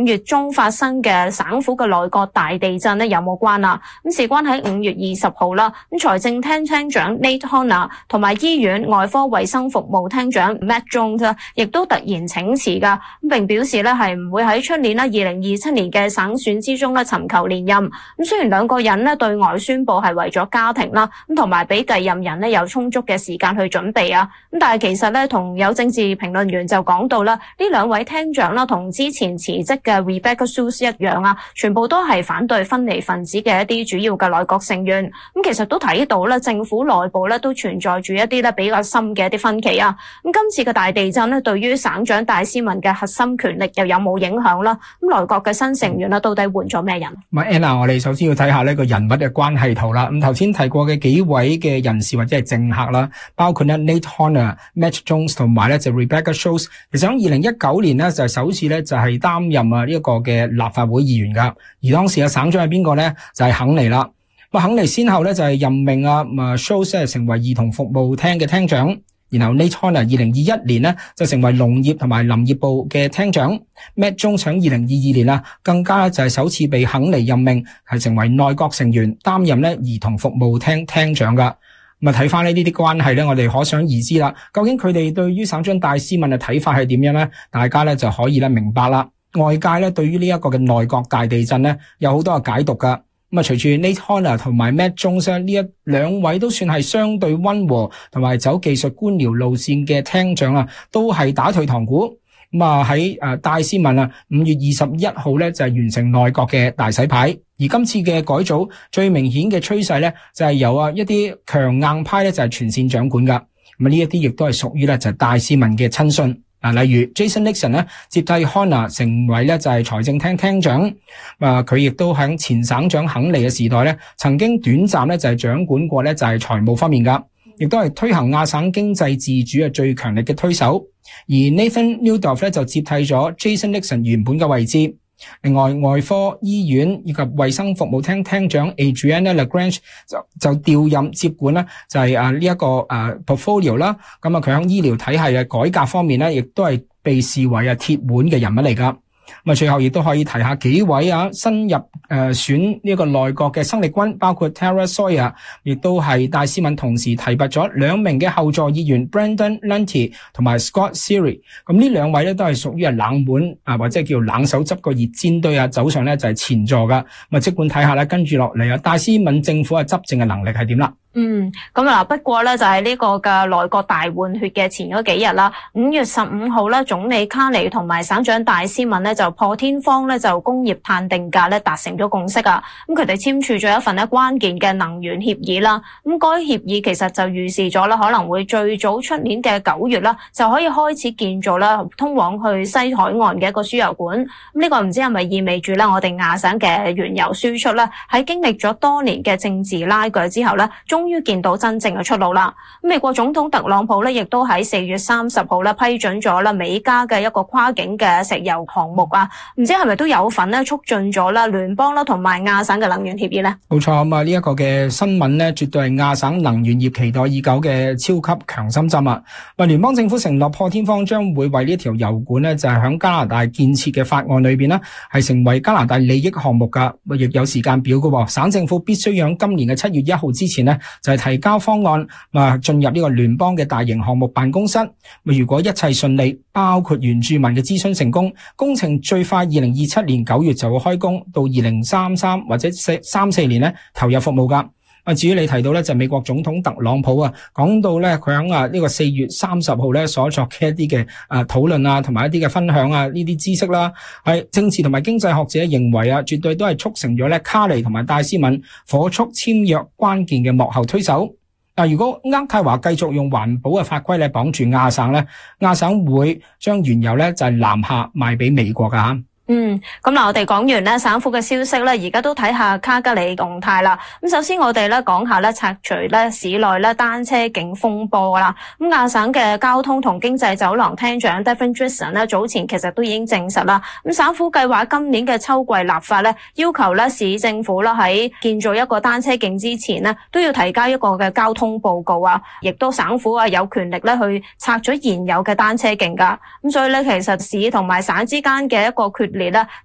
月中發生嘅省府嘅內閣大地震咧有冇關啊？咁事關喺5月20號啦，咁財政廳廳長 Nate Horner 同埋醫院外科衛生服務廳長 Matt Jones 亦都突然請辭噶，咁並表示咧係唔會喺出年2027年嘅省選之中咧尋求連任。咁雖然兩個人咧對外宣布係為咗家庭啦，咁同埋俾繼任人咧有充足嘅時間去準備啊。咁但係其實咧同有政治評論員就講到啦，呢兩位廳長啦同之前辭職嘅 Rebecca Suess 一樣啊，全部都係反對分離分子嘅一啲主要嘅內閣成員。咁其實都睇到咧政府內部咧都存在住一啲咧比較深嘅一啲分歧啊。咁今次嘅大地震咧對於省長戴斯文嘅核心權力又有冇影響啦？咁內閣嘅新成員啦到底換咗咩人？ Anna， 我哋首先要睇下呢個人物嘅關係圖啦。咁頭先提過嘅幾位嘅人士或者係政客啦，包括咧 Nate Horner、Matt Jones 同埋咧就 Rebecca Suess， 其實喺2019年咧就係首次咧就係擔任呢一個嘅立法會議員噶。而當時嘅省長係邊個咧？就係肯尼啦。肯尼先後咧就係任命Suess 成為兒童服務廳嘅廳長。然後 Nate Horner 2021年咧就成為農業同埋林業部嘅廳長。Matt Jones 喺2022年啦，更加就係首次被肯尼任命係成為內閣成員，擔任咧兒童服務廳廳長噶。咁啊睇翻呢啲關係咧，我哋可想而知啦。究竟佢哋對於省長戴斯文嘅睇法係點樣咧？大家咧就可以咧明白啦。外界咧對於呢一個嘅內閣大地震咧有好多嘅解讀噶。咁啊，隨住 Nate Horner 同埋 Matt Jones 呢一兩位都算係相對溫和同埋走技術官僚路線嘅廳長啊，都係打退堂鼓。咁啊喺戴斯文5月21號咧就係完成內閣嘅大洗牌。而今次嘅改組最明顯嘅趨勢咧就係由一啲強硬派咧就係全線掌管噶。咁呢一啲亦都係屬於咧就係戴斯文嘅親信。例如 Jason Nixon 咧接替 Horner 成為咧就係財政廳廳長，佢亦都喺前省長肯尼嘅時代咧，曾經短暫咧就係掌管過咧就係財務方面噶，亦都係推行亞省經濟自主嘅最強力嘅推手。而 Nathan Neudorf 咧就接替咗 Jason Nixon 原本嘅位置。另外，外科醫院以及衛生服務廳廳長 Adriana Lagrange 就調任接管啦，就係呢一個portfolio 啦。咁啊，佢喺醫療體系嘅改革方面咧，亦都係被視為鐵腕嘅人物嚟噶。咁啊，最後亦都可以提下幾位新入選呢個內閣嘅生力軍，包括 Tara Sawyer， 亦都係戴斯文同時提拔咗兩名嘅後座議員 Brendan Lundy 同埋 Scott Siri。咁呢兩位咧都係屬於冷門或者叫冷手執個熱煎堆走上咧就係前座噶。咁啊，即管睇下咧，跟住落嚟戴斯文政府嘅執政嘅能力係點啦。 咁不過咧就係呢個嘅內閣大換血嘅前嗰幾日啦，5月15號咧，總理卡尼同埋省長戴斯文咧就破天荒咧就工業碳定價咧達成咗共識啊！咁佢哋簽署咗一份咧關鍵嘅能源協議啦。咁該協議其實就預示咗啦，可能會最早出年嘅9月啦就可以開始建造啦通往去西海岸嘅一個輸油管。咁呢個唔知係咪意味住咧我哋亞省嘅原油輸出咧喺經歷咗多年嘅政治拉鋸之後咧，終於見到真正嘅出路啦！美國總統特朗普咧，亦都喺4月30號咧批准咗啦美加嘅一個跨境嘅石油項目啊！唔知係咪都有份咧促進咗啦聯邦啦同埋亞省嘅能源協議咧？ 冇錯啊！呢一個嘅新聞咧，絕對係亞省能源業期待已久嘅超級強心針啊！聯邦政府承諾破天荒將會為呢條油管咧，就係響加拿大建設嘅法案裏邊咧，係成為加拿大利益項目噶，亦有時間表噶。省政府必須喺今年嘅7月1號之前咧，就係提交方案，進入呢個聯邦嘅大型項目辦公室。如果一切順利，包括原住民嘅諮詢成功，工程最快2027年9月就會開工，到2033或者34年咧投入服務噶。至於你提到咧，就美國總統特朗普講到咧，佢喺呢個4月30號咧所作嘅一啲嘅討論同埋一啲嘅分享呢啲知識啦，係政治同埋經濟學者認為絕對都係促成咗咧卡尼同埋戴斯文火速簽約關鍵嘅幕後推手。如果渥太華繼續用環保嘅法規嚟綁住亞省咧，亞省會將原油咧就係南下賣俾美國噶。 咁我哋講完咧省府嘅消息咧，而家都睇下卡加里動態啦。咁首先我哋咧講下咧拆除咧市內咧單車徑風波啦。咁亞省嘅交通同經濟走廊廳長 Devin Drisson 咧早前其實都已經證實啦。咁省府計劃今年嘅秋季立法咧，要求咧市政府啦喺建造一個單車徑之前咧，都要提交一個嘅交通報告啊。亦都省府有權力咧去拆咗現有嘅單車徑噶。咁所以咧其實市同埋省之間嘅一個決裂咧，